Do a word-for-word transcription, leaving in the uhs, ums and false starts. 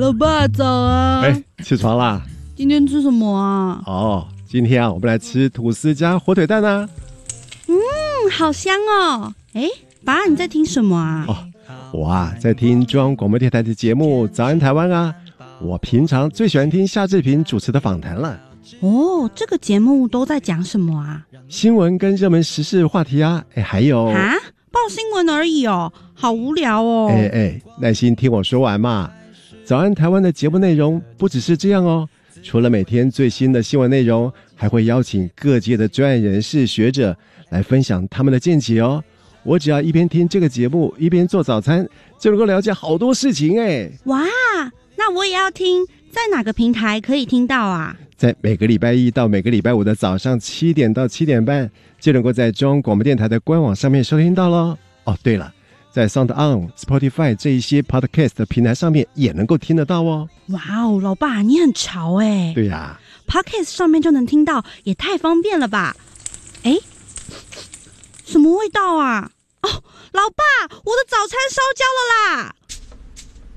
老爸早啊！ 哎，起床啦！ 今天吃什么啊？ 哦，今天啊，我们来吃吐司加火腿蛋啊。 嗯，好香哦！哎，爸，你在听什么啊？ 哦，我啊在听中央广播电台的节目《早安台湾》啊。我平常最喜欢听夏志平主持的访谈了。 哦，这个节目都在讲什么啊？ 新闻跟热门时事话题啊，哎，还有啊，报新闻而已哦，好无聊哦。 哎哎，耐心听我说完嘛。早安台湾的节目内容不只是这样哦，除了每天最新的新闻内容，还会邀请各界的专业人士、学者来分享他们的见解哦。我只要一边听这个节目，一边做早餐，就能够了解好多事情哎。 哇，那我也要听，在哪个平台可以听到啊？ 在每个礼拜一到每个礼拜五的早上七点到七点半，就能够在中央广播电台的官网上面收听到咯。哦，对了，在 SoundOn、Spotify 这一些 Podcast 的平台上面也能够听得到哦。 哇哦，老爸你很潮哎。 对呀、啊、 ，Podcast 上面就能听到，也太方便了吧？哎，什么味道啊？哦，老爸，我的早餐烧焦了啦！